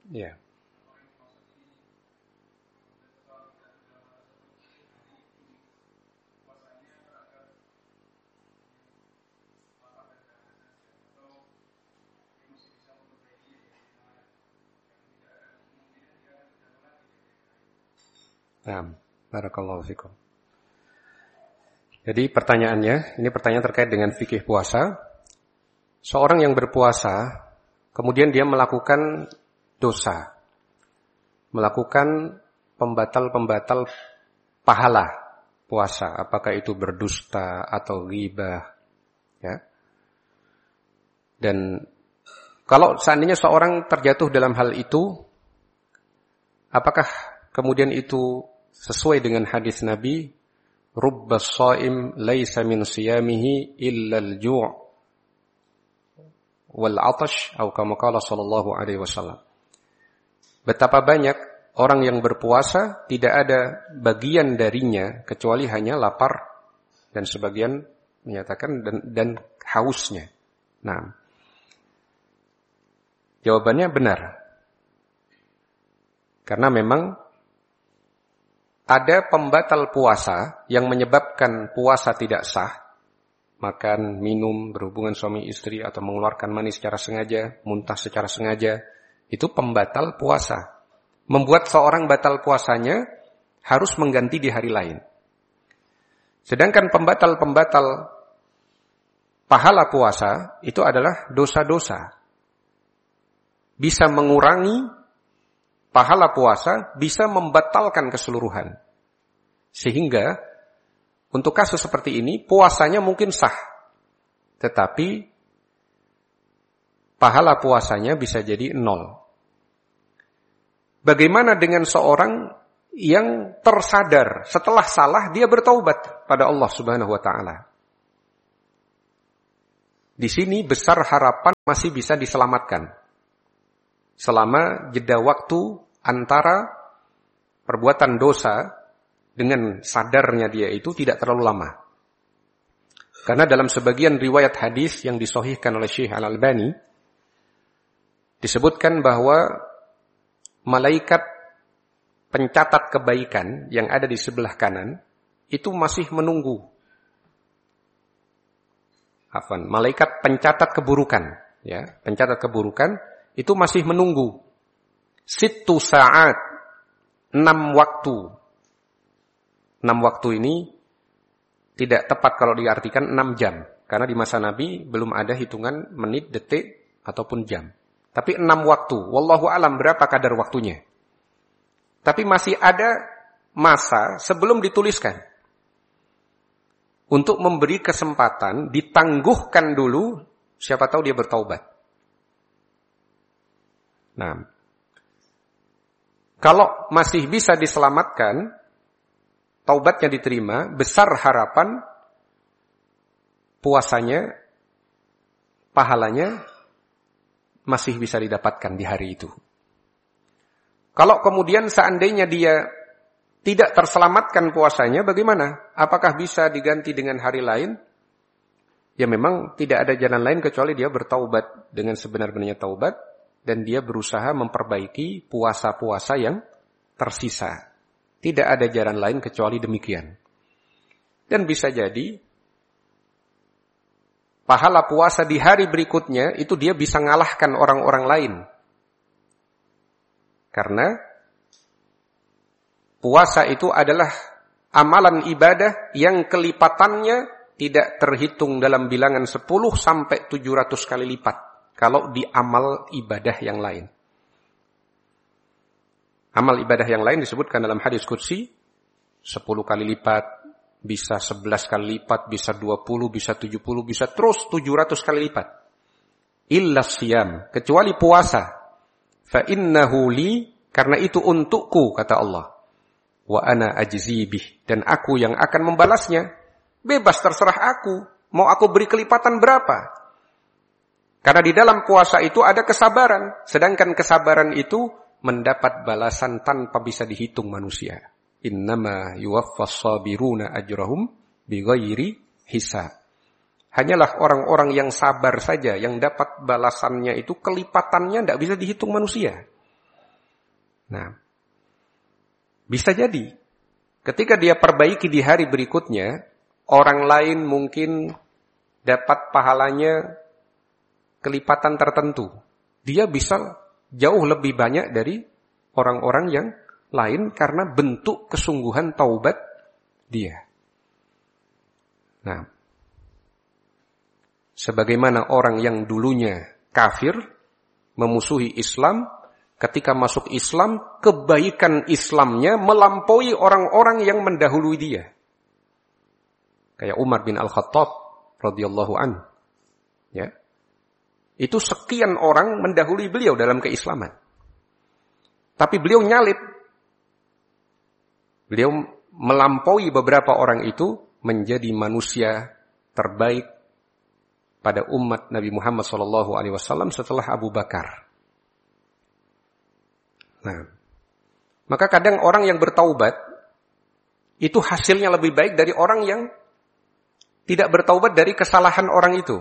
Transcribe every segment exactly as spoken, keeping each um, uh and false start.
Ya. Nah, barakallahu fikum. Jadi pertanyaannya, ini pertanyaan terkait dengan fikih puasa. Seorang yang berpuasa, kemudian dia melakukan dosa, melakukan pembatal-pembatal pahala puasa, apakah itu berdusta atau ghibah, ya. Dan kalau seandainya seorang terjatuh dalam hal itu, apakah kemudian itu sesuai dengan hadis Nabi, rubbas shaim laisa min siyamihi illa al-ju' wal 'atash atau kama qala sallallahu alaihi wasallam. Betapa banyak orang yang berpuasa tidak ada bagian darinya kecuali hanya lapar dan sebagian menyatakan dan, dan hausnya. Nah, jawabannya benar. Karena memang ada pembatal puasa yang menyebabkan puasa tidak sah. Makan, minum, berhubungan suami istri atau mengeluarkan mani secara sengaja, muntah secara sengaja, itu pembatal puasa. Membuat seorang batal puasanya harus mengganti di hari lain. Sedangkan pembatal-pembatal pahala puasa itu adalah dosa-dosa. Bisa mengurangi pahala puasa, bisa membatalkan keseluruhan. Sehingga untuk kasus seperti ini puasanya mungkin sah, tetapi pahala puasanya bisa jadi nol. Bagaimana dengan seorang yang tersadar setelah salah dia bertaubat pada Allah Subhanahu wa taala? Di sini besar harapan masih bisa diselamatkan selama jeda waktu antara perbuatan dosa dengan sadarnya dia itu tidak terlalu lama. Karena dalam sebagian riwayat hadis yang disahihkan oleh Syekh Al-Albani disebutkan bahwa malaikat pencatat kebaikan yang ada di sebelah kanan itu masih menunggu. Afwan, malaikat pencatat keburukan, ya, pencatat keburukan itu masih menunggu. Sittu sa'at, enam waktu. Enam waktu ini tidak tepat kalau diartikan enam jam. Karena di masa Nabi belum ada hitungan menit, detik, ataupun jam. Tapi enam waktu. Wallahu alam berapa kadar waktunya. Tapi masih ada masa sebelum dituliskan. Untuk memberi kesempatan, ditangguhkan dulu, siapa tahu dia bertaubat. Nah, kalau masih bisa diselamatkan, taubatnya diterima, besar harapan puasanya, pahalanya masih bisa didapatkan di hari itu. Kalau kemudian seandainya dia tidak terselamatkan puasanya, bagaimana? Apakah bisa diganti dengan hari lain? Ya memang tidak ada jalan lain kecuali dia bertaubat dengan sebenar-benarnya taubat. Dan dia berusaha memperbaiki puasa-puasa yang tersisa. Tidak ada jalan lain kecuali demikian. Dan bisa jadi pahala puasa di hari berikutnya itu dia bisa ngalahkan orang-orang lain. Karena puasa itu adalah amalan ibadah yang kelipatannya tidak terhitung dalam bilangan sepuluh sampai tujuh ratus kali lipat. Kalau di amal ibadah yang lain. Amal ibadah yang lain disebutkan dalam hadis qudsi, sepuluh kali lipat, bisa sebelas kali lipat, bisa dua puluh, bisa tujuh puluh, bisa terus tujuh ratus kali lipat. Illa siyam, kecuali puasa. Fa innahu li, karena itu untukku, kata Allah. Wa ana ajzi bih, dan aku yang akan membalasnya. Bebas terserah aku, mau aku beri kelipatan berapa? Karena di dalam puasa itu ada kesabaran. Sedangkan kesabaran itu mendapat balasan tanpa bisa dihitung manusia. Innama yuwaffas sabiruna ajrahum bighairi hisab. Hanyalah orang-orang yang sabar saja yang dapat balasannya itu kelipatannya tidak bisa dihitung manusia. Nah, bisa jadi ketika dia perbaiki di hari berikutnya, orang lain mungkin dapat pahalanya kelipatan tertentu. Dia bisa jauh lebih banyak dari orang-orang yang lain karena bentuk kesungguhan taubat dia. Nah, sebagaimana orang yang dulunya kafir, memusuhi Islam, ketika masuk Islam, kebaikan Islamnya melampaui orang-orang yang mendahului dia. Kayak Umar bin Al-Khattab radhiyallahu anhu. Ya. Itu sekian orang mendahului beliau dalam keislaman. Tapi beliau nyalip. Beliau melampaui beberapa orang itu menjadi manusia terbaik pada umat Nabi Muhammad shallallahu alaihi wasallam setelah Abu Bakar. Nah, maka kadang orang yang bertaubat itu hasilnya lebih baik dari orang yang tidak bertaubat dari kesalahan orang itu.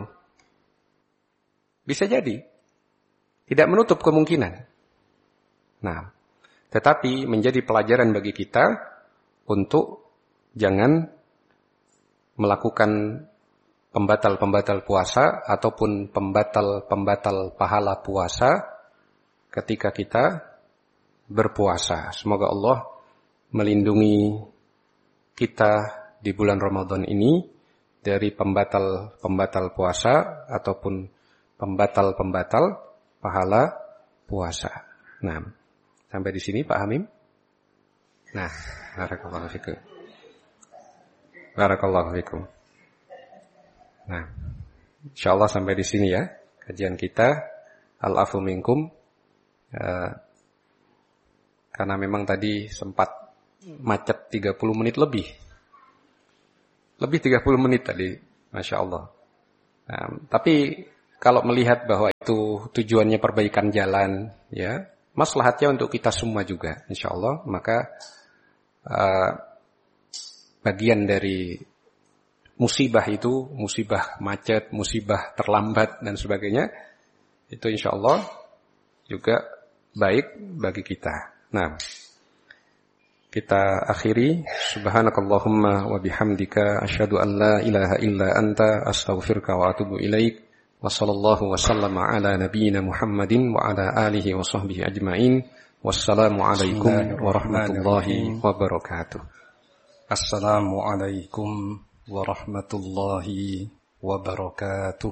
Bisa jadi. Tidak menutup kemungkinan. Nah, tetapi menjadi pelajaran bagi kita untuk jangan melakukan pembatal-pembatal puasa ataupun pembatal-pembatal pahala puasa ketika kita berpuasa. Semoga Allah melindungi kita di bulan Ramadan ini dari pembatal-pembatal puasa ataupun pembatal-pembatal pahala puasa. Nah, sampai di sini Pak Hamim. Nah, barakallahu fikum. Barakallahu fikum. Nah, insyaallah sampai di sini ya kajian kita al-afu minkum. Uh, karena memang tadi sempat macet tiga puluh menit lebih. Lebih tiga puluh menit tadi, Masya Allah. Nah, tapi kalau melihat bahwa itu tujuannya perbaikan jalan, ya, maslahatnya untuk kita semua juga, Insya Allah, maka uh, bagian dari musibah itu, musibah macet, musibah terlambat dan sebagainya, itu Insya Allah juga baik bagi kita. Nah, kita akhiri. Subhanakallahumma wa bihamdika asyhadu an la ilaha illa anta astaghfiruka wa atubu ilaik. Wa sallallahu wa sallama ala nabiyyina Muhammadin wa ala alihi wa sahbihi ajma'in. Wassalamu alaikum warahmatullahi wabarakatuh. Assalamu alaikum warahmatullahi wabarakatuh.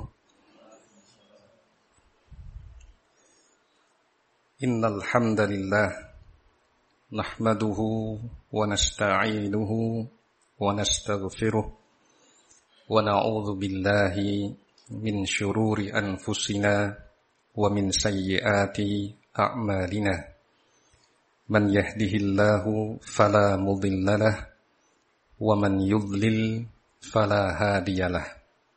Innal hamdalillah نحمده ونستعينه ونستغفره ونعوذ بالله من شرور أنفسنا ومن سيئات أعمالنا من يهده الله فلا مضل له ومن يضلل فلا هادي له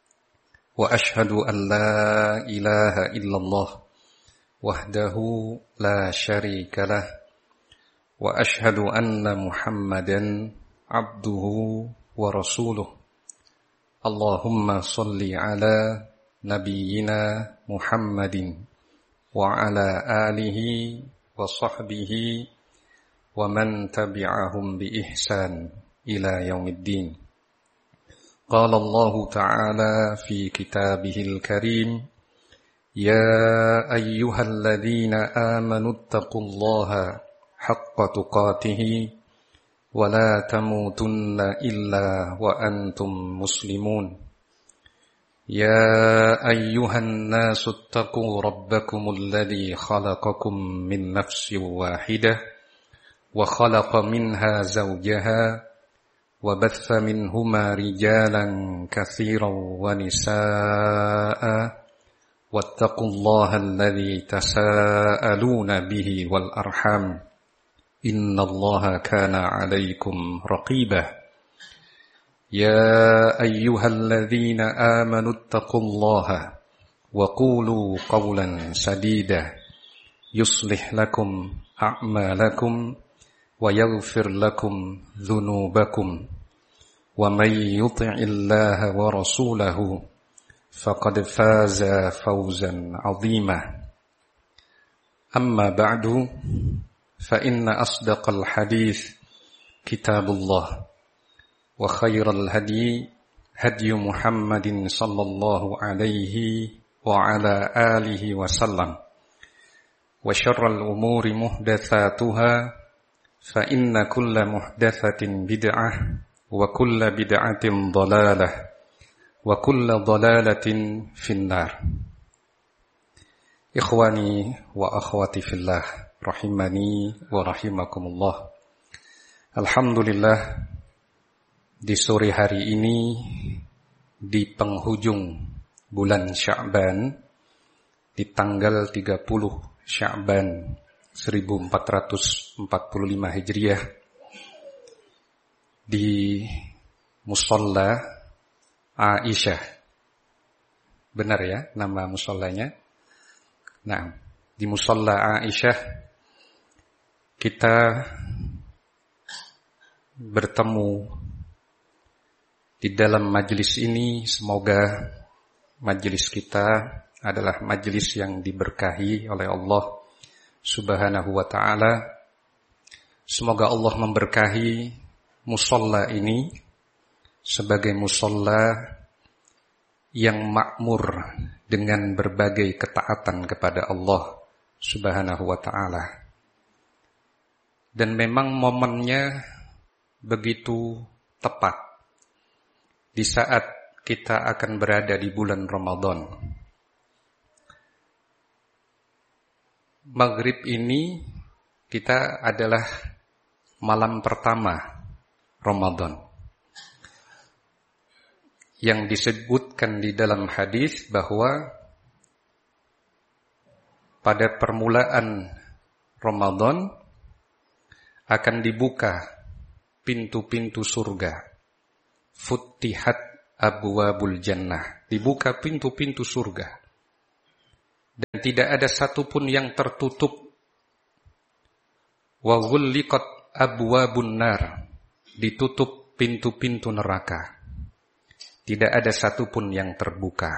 وأشهد أن لا إله إلا الله وحده لا شريك له وأشهد أن محمدا عبده ورسوله اللهم صل على نبينا محمد وعلى آله وصحبه ومن تبعهم بإحسان إلى يوم الدين قال الله تعالى في كتابه الكريم يا أيها الذين آمنوا اتقوا الله حق تقاته ولا تموتن إلا وأنتم مسلمون يا أيها الناس اتقوا ربكم الذي خلقكم من نفس واحدة وخلق منها زوجها وبث منهما رجالا كثيرا ونساء واتقوا الله الذي تساءلون به والأرحام إن الله كان عليكم رقيبا يا أيها الذين آمنوا اتقوا الله وقولوا قولا سديدا يصلح لكم أعمالكم ويغفر لكم ذنوبكم ومن يطع الله ورسوله فقد فاز فوزا عظيما أما بعد فإن أصدق الحديث كتاب الله وخير الهدي هدي محمد صلى الله عليه وعلى آله وسلم وشر الأمور محدثاتها فإن كل محدثة بدعة وكل بدعة ضلالة وكل ضلالة في النار. إخواني وأخواتي في الله rahimani wa rahimakumullah. Alhamdulillah, di sore hari ini di penghujung bulan Sya'ban, di tanggal tiga puluh Sya'ban seribu empat ratus empat puluh lima Hijriah, di Musalla Aisyah. Benar ya nama musallanya? Nah, di Musalla Aisyah kita bertemu di dalam majelis ini. Semoga majelis kita adalah majelis yang diberkahi oleh Allah Subhanahu wa ta'ala. Semoga Allah memberkahi musalla ini sebagai musalla yang makmur dengan berbagai ketaatan kepada Allah Subhanahu wa ta'ala. Dan memang momennya begitu tepat di saat kita akan berada di bulan Ramadan. Maghrib ini kita adalah malam pertama Ramadan, yang disebutkan di dalam hadis bahwa pada permulaan Ramadan akan dibuka pintu-pintu surga. Futtihat abwabul jannah. Dibuka pintu-pintu surga. Dan tidak ada satupun yang tertutup. Wa ghulliqat abwabun nar. Ditutup pintu-pintu neraka. Tidak ada satupun yang terbuka.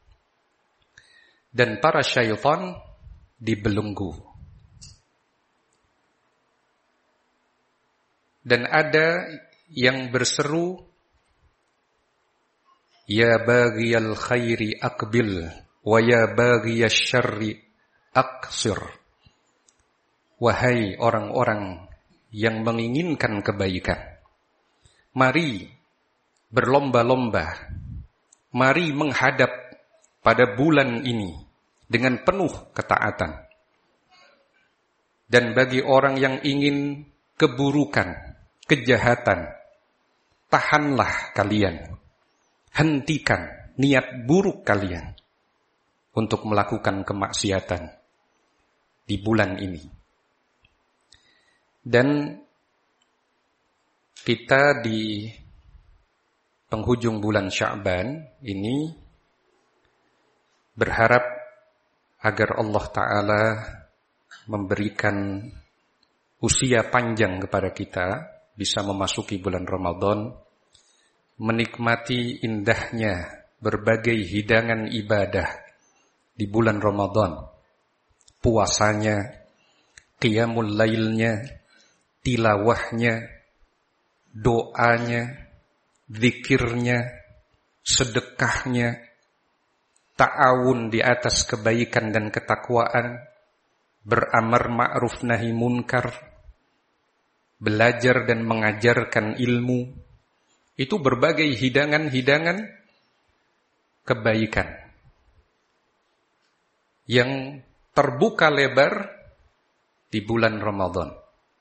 Dan para syaitan dibelenggu. Dan ada yang berseru, ya baghiyal khairi aqbil wa ya baghiyasy syarri aqsir. Wahai orang-orang yang menginginkan kebaikan, mari berlomba-lomba, mari menghadap pada bulan ini dengan penuh ketaatan. Dan bagi orang yang ingin keburukan, kejahatan, tahanlah kalian, hentikan niat buruk kalian untuk melakukan kemaksiatan di bulan ini. Dan kita di penghujung bulan Sya'ban ini berharap agar Allah Ta'ala memberikan usia panjang kepada kita, bisa memasuki bulan Ramadan, menikmati indahnya berbagai hidangan ibadah di bulan Ramadan. Puasanya, qiyamul lailnya, tilawahnya, doanya, zikirnya, sedekahnya, ta'awun di atas kebaikan dan ketakwaan, beramar ma'ruf nahi munkar, belajar dan mengajarkan ilmu. Itu berbagai hidangan-hidangan kebaikan yang terbuka lebar di bulan Ramadan.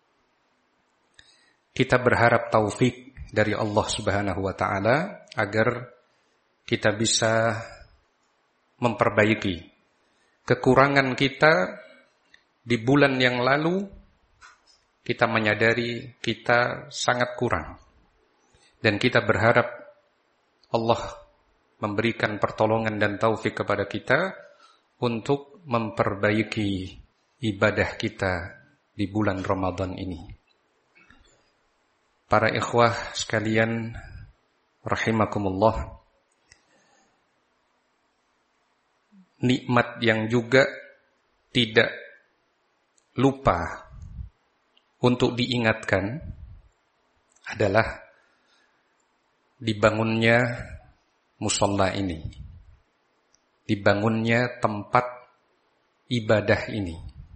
Kita berharap taufik dari Allah Subhanahu wa ta'ala agar kita bisa memperbaiki kekurangan kita di bulan yang lalu. Kita menyadari kita sangat kurang. Dan kita berharap Allah memberikan pertolongan dan taufik kepada kita untuk memperbaiki ibadah kita di bulan Ramadan ini. Para ikhwah sekalian rahimakumullah, nikmat yang juga tidak lupa untuk diingatkan adalah dibangunnya musholla ini, dibangunnya tempat ibadah ini.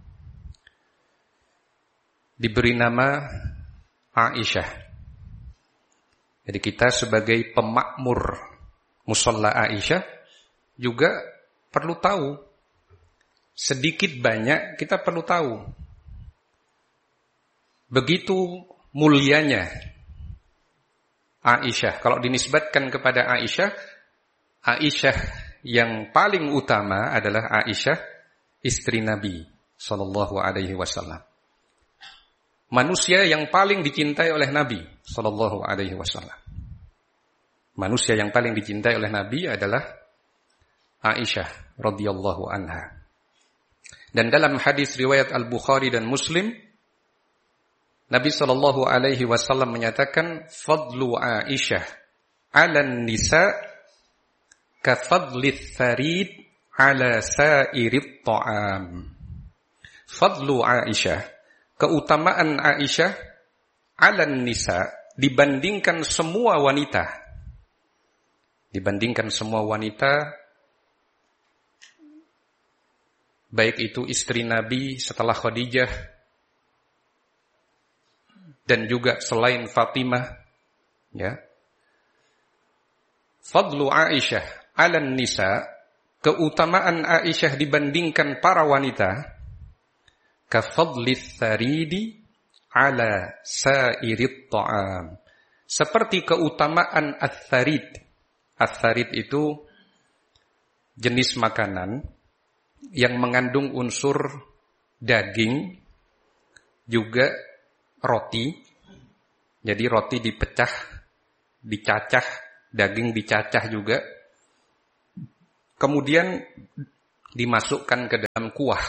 Diberi nama Aisyah. Jadi kita sebagai pemakmur musholla Aisyah juga perlu tahu, sedikit banyak kita perlu tahu begitu mulianya Aisyah. Kalau dinisbatkan kepada Aisyah, Aisyah yang paling utama adalah Aisyah istri Nabi sallallahu alaihi wasallam. Manusia yang paling dicintai oleh Nabi sallallahu alaihi wasallam. Manusia yang paling dicintai oleh Nabi adalah Aisyah radhiyallahu anha. Dan dalam hadis riwayat Al-Bukhari dan Muslim, Nabi sallallahu alaihi wasallam menyatakan, "Fadlu Aisyah 'alan nisa ka fadlith tharid 'ala sa'irit ta'am." Fadlu Aisyah, keutamaan Aisyah 'alan nisa, dibandingkan semua wanita. Dibandingkan semua wanita, baik itu istri Nabi setelah Khadijah dan juga selain Fatimah, ya. Fadlu Aisyah 'alan nisa, keutamaan Aisyah dibandingkan para wanita, ka fadlith tharidi 'ala sa'irit ta'am, seperti keutamaan ats-tsarid. Ats-tsarid itu jenis makanan yang mengandung unsur daging, juga roti. Jadi roti dipecah, dicacah, daging dicacah juga. Kemudian dimasukkan ke dalam kuah.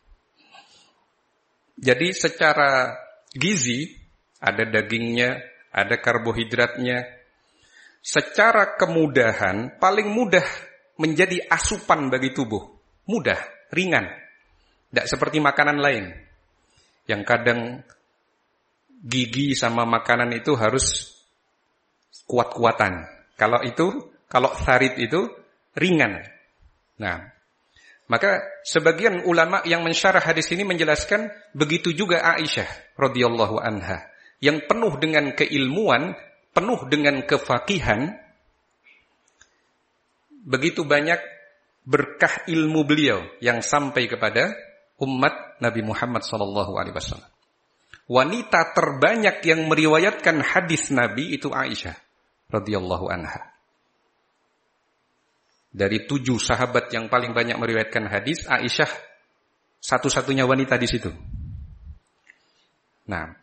Jadi secara gizi, ada dagingnya, ada karbohidratnya. Secara kemudahan, paling mudah menjadi asupan bagi tubuh. Mudah, ringan. Tidak seperti makanan lain, yang kadang gigi sama makanan itu harus kuat-kuatan. Kalau itu, kalau tsarid itu ringan. Nah, maka sebagian ulama yang mensyarah hadis ini menjelaskan begitu juga Aisyah radhiyallahu anha, yang penuh dengan keilmuan, penuh dengan kefakihan. Begitu banyak berkah ilmu beliau yang sampai kepada umat Nabi Muhammad sallallahu alaihi wasallam. Wanita terbanyak yang meriwayatkan hadis Nabi itu Aisyah radhiyallahu anha. Dari tujuh sahabat yang paling banyak meriwayatkan hadis, Aisyah satu-satunya wanita di situ. Nah,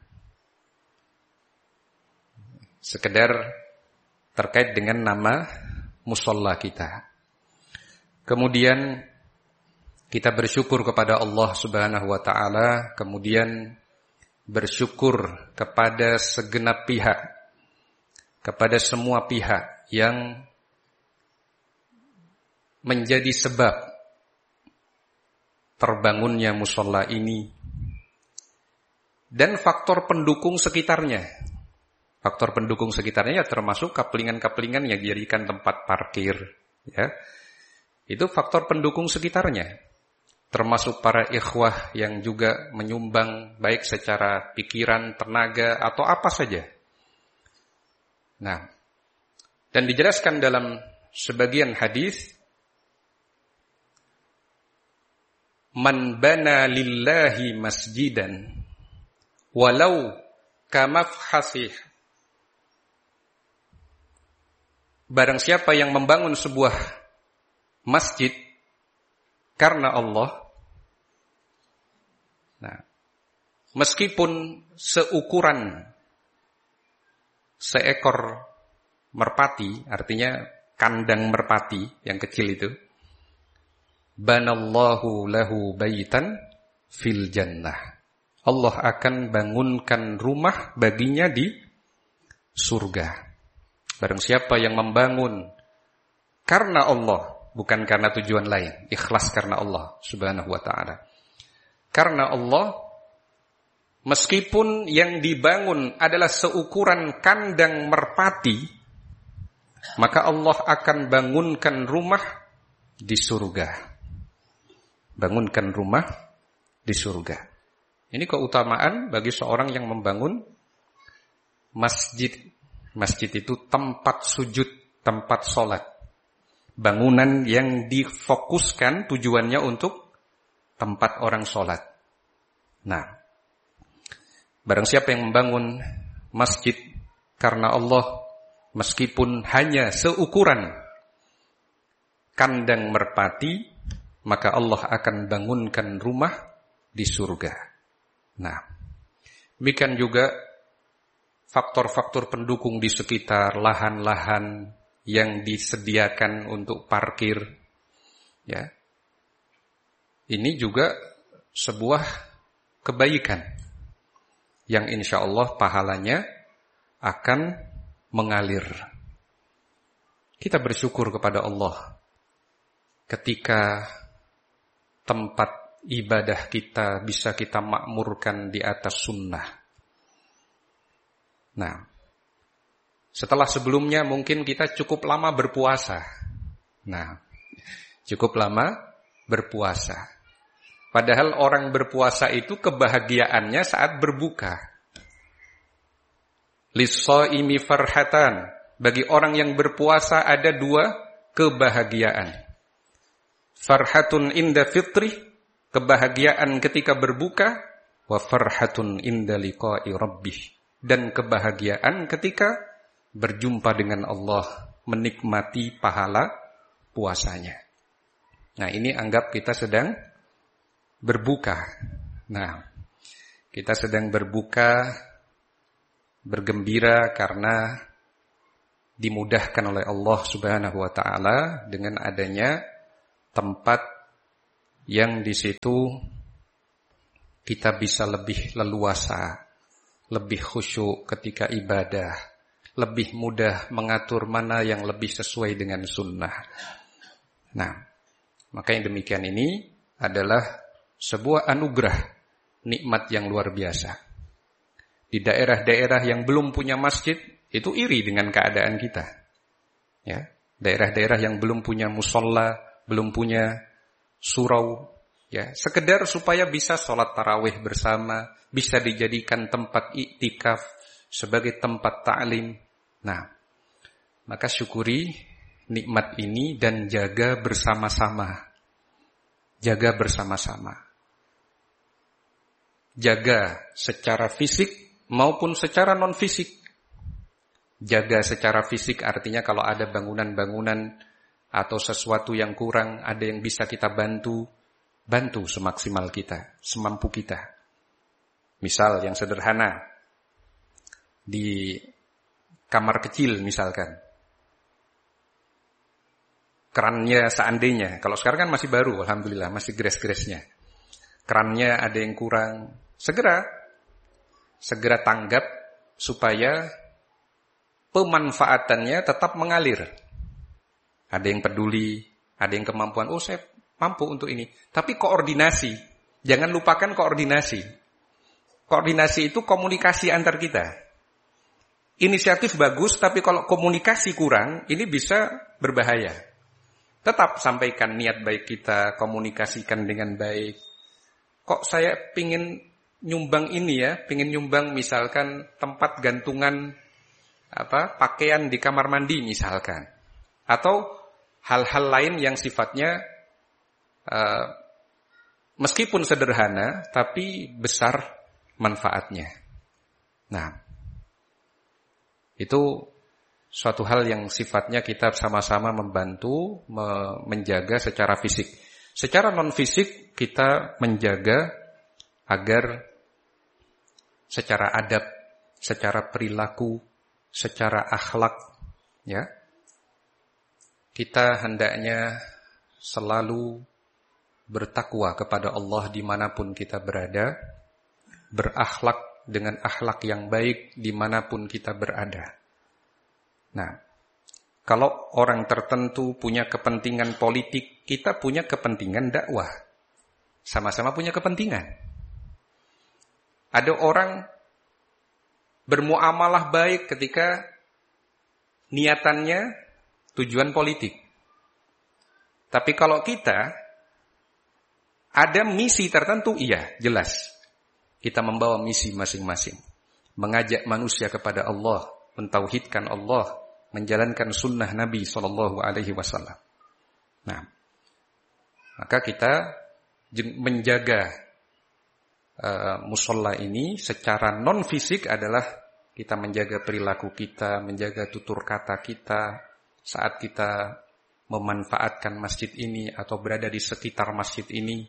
sekedar terkait dengan nama musholla kita. Kemudian kita bersyukur kepada Allah Subhanahu wa taala, kemudian bersyukur kepada segenap pihak, kepada semua pihak yang menjadi sebab terbangunnya musholla ini, dan faktor pendukung sekitarnya. Faktor pendukung sekitarnya ya termasuk kaplingan-kaplingan yang dijadikan tempat parkir, ya. Itu faktor pendukung sekitarnya. Termasuk para ikhwah yang juga menyumbang baik secara pikiran, tenaga, atau apa saja. Nah, dan dijelaskan dalam sebagian hadis, man bana lillahi masjidan walau kamafhasih, barang siapa yang membangun sebuah masjid karena Allah, nah, meskipun seukuran seekor merpati, artinya kandang merpati yang kecil itu, banallahu lahu baitan fil jannah, Allah akan bangunkan rumah baginya di surga. Barang siapa yang membangun karena Allah, bukan karena tujuan lain, ikhlas karena Allah Subhanahu wa ta'ala, karena Allah, Meskipun yang dibangun adalah seukuran kandang merpati, maka Allah akan bangunkan rumah di surga. Bangunkan rumah di surga. Ini keutamaan bagi seorang yang membangun masjid. Masjid itu tempat sujud, tempat sholat. Bangunan yang difokuskan tujuannya untuk tempat orang sholat. Nah, barang siapa yang membangun masjid karena Allah, meskipun hanya seukuran kandang merpati, maka Allah akan bangunkan rumah di surga. Nah, demikian juga faktor-faktor pendukung di sekitar lahan-lahan yang disediakan untuk parkir. Ya, ini juga sebuah kebaikan yang insya Allah pahalanya akan mengalir. Kita bersyukur kepada Allah ketika tempat ibadah kita bisa kita makmurkan di atas sunnah. Nah, setelah sebelumnya mungkin kita cukup lama berpuasa. Nah, cukup lama berpuasa. Padahal orang berpuasa itu kebahagiaannya saat berbuka. Lis-shaimi farhatan. Bagi orang yang berpuasa ada dua kebahagiaan. Farhatun inda fitri, kebahagiaan ketika berbuka, wa farhatun inda liqa'i rabbih, dan kebahagiaan ketika berjumpa dengan Allah, menikmati pahala puasanya. Nah, ini anggap kita sedang berbuka. Nah, kita sedang berbuka, bergembira karena dimudahkan oleh Allah Subhanahu wa taala dengan adanya tempat yang di situ kita bisa lebih leluasa, lebih khusyuk ketika ibadah, lebih mudah mengatur mana yang lebih sesuai dengan sunnah. Nah, maka yang demikian ini adalah sebuah anugerah, nikmat yang luar biasa. Di daerah-daerah yang belum punya masjid, itu iri dengan keadaan kita. Ya, daerah-daerah yang belum punya musola, belum punya surau, ya, sekedar supaya bisa sholat tarawih bersama, bisa dijadikan tempat iktikaf sebagai tempat ta'lim. Nah, maka syukuri nikmat ini dan jaga bersama-sama. Jaga bersama-sama. Jaga secara fisik maupun secara non-fisik. Jaga secara fisik artinya kalau ada bangunan-bangunan atau sesuatu yang kurang, ada yang bisa kita bantu, bantu semaksimal kita, semampu kita. Misal yang sederhana, di kamar kecil misalkan, kerannya seandainya, kalau sekarang kan masih baru, alhamdulillah, masih gres-gresnya. Kerannya ada yang kurang, segera, segera tanggap supaya pemanfaatannya tetap mengalir. Ada yang peduli, ada yang kemampuan, oh saya mampu untuk ini. Tapi koordinasi, jangan lupakan koordinasi. Koordinasi itu komunikasi antar kita. Inisiatif bagus, tapi kalau komunikasi kurang, ini bisa berbahaya. Tetap sampaikan niat baik kita, komunikasikan dengan baik. Kok saya pingin nyumbang ini ya, pingin nyumbang misalkan tempat gantungan apa pakaian di kamar mandi misalkan. Atau hal-hal lain yang sifatnya uh, meskipun sederhana, tapi besar manfaatnya. Nah, itu suatu hal yang sifatnya kita sama-sama membantu me- menjaga secara fisik. Secara non-fisik kita menjaga agar secara adab, secara perilaku, secara akhlak, ya, kita hendaknya selalu bertakwa kepada Allah dimanapun kita berada, berakhlak dengan akhlak yang baik dimanapun kita berada. Nah, kalau orang tertentu punya kepentingan politik, kita punya kepentingan dakwah. Sama-sama punya kepentingan. Ada orang bermuamalah baik ketika niatannya tujuan politik. Tapi kalau kita ada misi tertentu, iya, jelas. Kita membawa misi masing-masing. Mengajak manusia kepada Allah, mentauhidkan Allah, menjalankan sunnah Nabi shallallahu alaihi wasallam. Nah, maka kita menjaga uh, musola ini secara non fisik adalah kita menjaga perilaku kita, menjaga tutur kata kita saat kita memanfaatkan masjid ini atau berada di sekitar masjid ini.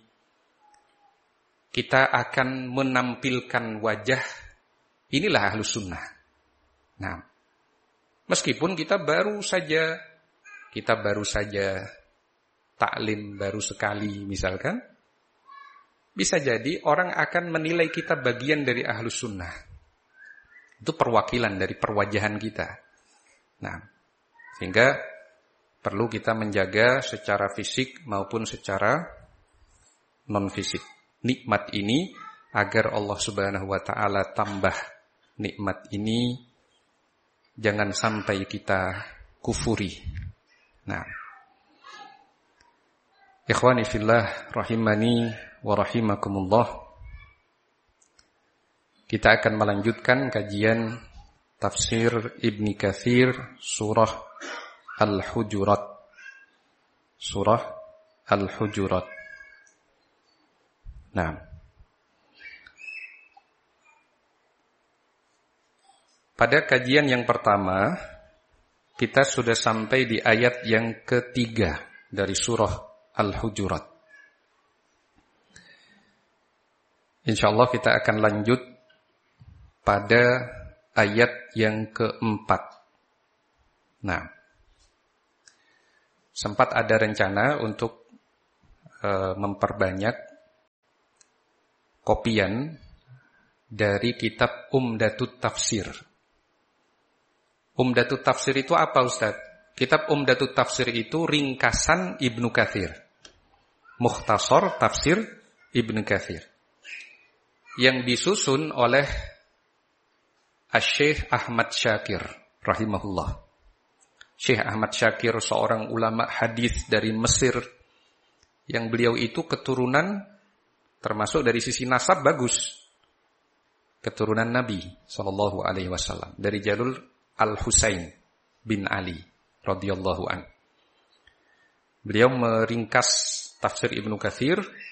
Kita akan menampilkan wajah, inilah ahlus sunnah. Nah, meskipun kita baru saja, kita baru saja taklim baru sekali misalkan, bisa jadi orang akan menilai kita bagian dari ahlus sunnah. Itu perwakilan dari perwajahan kita. Nah, sehingga perlu kita menjaga secara fisik maupun secara non-fisik nikmat ini agar Allah Subhanahu wa taala tambah nikmat ini, jangan sampai kita kufuri. Nah, ikhwani fillah rahimani wa rahimakumullah, kita akan melanjutkan kajian tafsir Ibnu Katsir surah Al-Hujurat. Surah Al-Hujurat. Nah, pada kajian yang pertama kita sudah sampai di ayat yang ketiga dari surah Al-Hujurat. Insyaallah kita akan lanjut pada ayat yang keempat. Nah, sempat ada rencana untuk e, memperbanyak kopian dari kitab Umdatut Tafsir. Umdatut Tafsir itu apa, Ustaz? Kitab Umdatut Tafsir itu ringkasan Ibnu Katsir. Mukhtasar tafsir Ibnu Katsir. Yang disusun oleh Asy-Syaikh Ahmad Syakir rahimahullah. Syekh Ahmad Syakir seorang ulama hadis dari Mesir yang beliau itu keturunan termasuk dari sisi nasab bagus. Keturunan Nabi sallallahu alaihi wasallam dari jalur Al-Husain bin Ali radhiyallahu an. Beliau meringkas tafsir Ibnu Katsir